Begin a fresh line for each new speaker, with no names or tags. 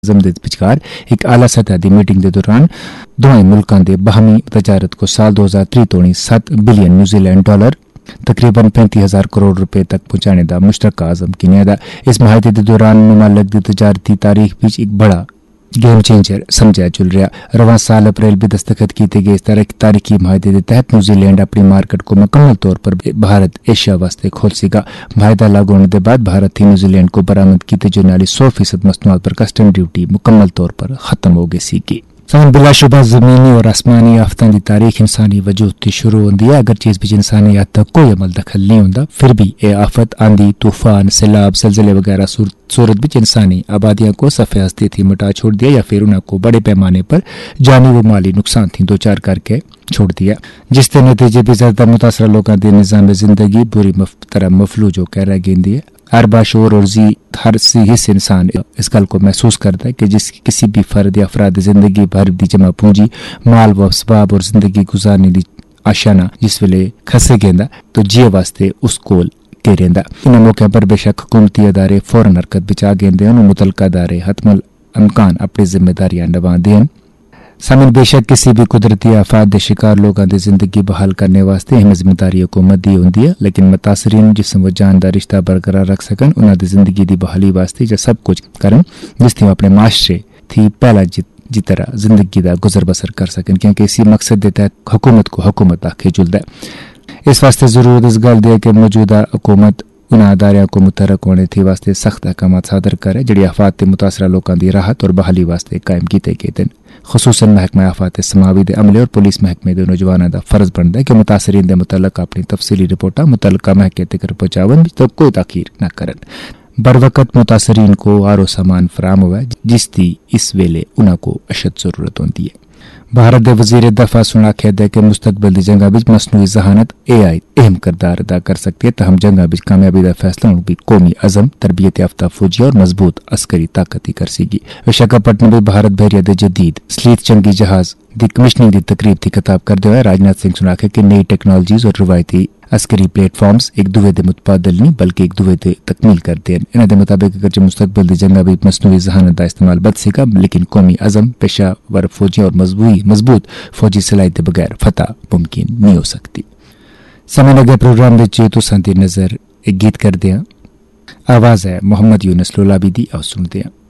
ਦੇ ਵਿਚਕਾਰ ਇੱਕ ਆਲਾ ਸਤਹ ਦੀ ਮੀਟਿੰਗ ਦੇ ਦੌਰਾਨ ਦੋਵੇਂ ਮੁਲਕਾਂ ਦੇ ਬਾਹਮੀ ਤਜਾਰਤ को साल 2030 तोड़ी 7 बिलियन न्यूजीलैंड डॉलर तकरीबन 35,000 करोड़ रुपए तक पहुंचाने का मुश्तरका आज़म किया था। इस माहिती के दौरान मुमालिक की तजारती तारीख बीच एक बड़ा गेम चेंजर समझा चल रहा। रवां साल अप्रैल में दस्तखत किए गए इस तारीखी माहिते के तहत न्यूजीलैंड अपनी मार्केट को मुकम्मल तौर पर भारत एशिया वास्ते खोल सका। माहिदा लागू होने के बाद भारत ही न्यूजीलैंड को बरामद की जाने वाली 100% मसनूआत पर कस्टम ड्यूटी मुकम्मल तौर पर खत्म हो गई सी। बिलाशुबा ज़मीनी और आसमानी आफतों की तारीख इंसानी वजूद से शुरू होती है। अगर चीज़ बिच इंसानियत तक कोई अमल दखल नहीं होता, फिर भी ये आफत आंधी, तूफान, सैलाब, जलजले वगैरह सूरत बिच इंसानी आबादियों को सफ़े हस्ती थी मिटा छोड़ दिया या फिर उनको बड़े पैमाने पर जानी व माली नुकसान थी दो चार करके छोड़ दिया, जिसके नतीजे भी ज़्यादा मुतासर लोगों के निज़ाम ज़िंदगी बुरी तरह मफलूज होकर रह गई है। हर बाशूर और हर हिस्स इंसान इस गल को महसूस करता है कि किसी भी फर्द या अफराद जिंदगी भर दी जमा पूंजी माल व असबाब और जिंदगी गुजारने की आशाना जिस वेले खसे गेंदा तो जिये वास्ते उस कोल के रेंदा। इन मौके पर बेशक हुकूमती अदारे फौरन हरकत बिच आ गेंदे और मुतलका अदारे हतमल अमकान अपनी जिम्मेदारियां निभाते हैं। सामिन बेशक किसी भी कुदरती आफात के शिकार लोगों की जिंदगी बहाल करने वास्ते अहम जिम्मेदारी हुकूमत दी होंदी है, लेकिन मुतासरीन जिसम व जान का रिश्ता बरकरार रख सकन उन्होंने जिंदगी की बहाली वास्ते जो सब कुछ करन जिससे अपने माशरे थी पहला जी तरह जिंदगी का गुजर बसर कर सकन, क्योंकि इसी मकसद के तहत हुकूमत को हुकूमत आखे जुलदा है। इस वास्ते जरूरत इस गल दी कि मौजूदा हुकूमत उन अदारियों को मुतहरक होने थी वास्ते सख्त अहकाम सादर करे जड़ी आफात के मुतासरा लोगों की राहत और बहाली वास्ते कायम किए गए। खसूसन महकमा आफात समावी दे अमले और पुलिस महकमे के नौजवानों का फर्ज बनता है कि मुतासरीन के मुतलक अपनी तफसीली रिपोर्टा मुतलका महकमे तक पहुंचावन तो कोई ताखीर न करन। बर वक्त मुतासरीन को आरो सामान फराम हुआ जिसकी इस वेले उनको अशद जरूरत होती है। भारत के वजीर दफा सुनाख्या है कि मुस्तकबिल की जंगा बिच मसनूई जहानत AI अहम किरदार अदा कर सकती है, तहम जंगा बिच कामयाबी का फैसला भी कौमी अज़म तरबियत याफ्ता फौजी और मजबूत अस्करी ताकत ही कर सकेगी। विशाखापट्टनम में भारत बहरिया के जदीद स्लीथ जंगी जहाज की कमिशनिंग की तकरीब की खिताब करते हुए राजनाथ सिंह सुनाख्या कि नई टेक्नोलॉजीज और रिवायती अस्करी प्लेटफॉर्म्स एक दूसरे के मुतबादल नहीं बल्कि एक दूसरे की तकमील करते हैं। इन्होंने मुताबिक अगर जो मुस्तकबिल की जंगा भी मसनूई जहानत का इस्तेमाल बच सका, लेकिन कौमी अज़म पेशावर फौजी और मजबूत फौजी सलाहियत के बगैर फतह मुमकिन नहीं हो सकती। समय लगे प्रोग्राम में तुसां दी नज़र एक गीत कर दिया। आवाज़ है मोहम्मद यूनुस लोलाबी दी और सुनते हैं।